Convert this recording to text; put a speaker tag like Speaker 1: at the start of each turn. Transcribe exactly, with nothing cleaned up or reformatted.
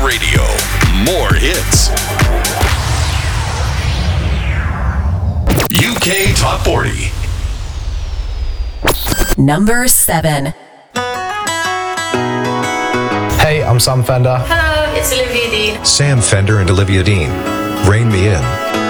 Speaker 1: Radio. More hits. U K Top forty.
Speaker 2: Number seven.
Speaker 3: Hey, I'm Sam Fender.
Speaker 4: Hello, it's Olivia Dean.
Speaker 5: Sam Fender and Olivia Dean. Rain Me In.